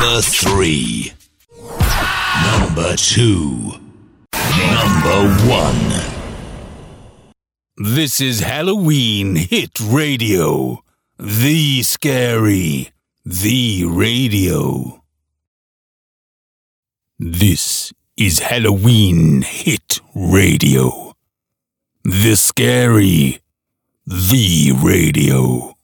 Number 3. Number 2. Number 1. This is Halloween Hit Radio. The Scary. The Radio. This is Halloween Hit Radio. The Scary. The Radio.